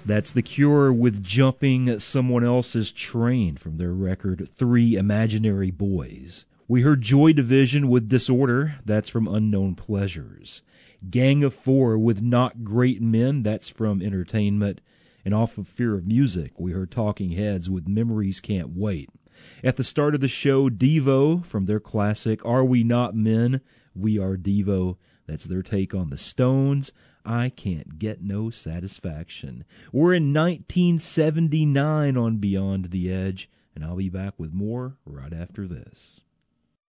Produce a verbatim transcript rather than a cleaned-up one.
That's The Cure with Jumping Someone Else's Train from their record Three Imaginary Boys. We heard Joy Division with Disorder, that's from Unknown Pleasures. Gang of Four with Not Great Men, that's from Entertainment. And off of Fear of Music, we heard Talking Heads with Memories Can't Wait. At the start of the show, Devo from their classic Are We Not Men? We Are Devo. That's their take on the Stones. I Can't Get No Satisfaction. We're in nineteen seventy-nine on Beyond the Edge, and I'll be back with more right after this.